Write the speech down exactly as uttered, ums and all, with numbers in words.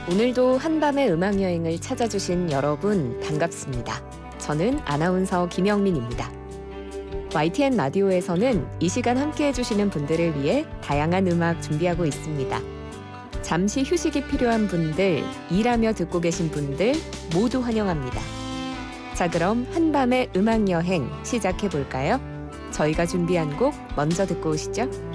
오늘도 한밤의 음악 여행을 찾아주신 여러분 반갑습니다. 저는 아나운서 김영민입니다. 와이티엔 라디오에서는 이 시간 함께 해주시는 분들을 위해 다양한 음악 준비하고 있습니다. 잠시 휴식이 필요한 분들, 일하며 듣고 계신 분들 모두 환영합니다. 자, 그럼 한밤의 음악 여행 시작해 볼까요? 저희가 준비한 곡 먼저 듣고 오시죠.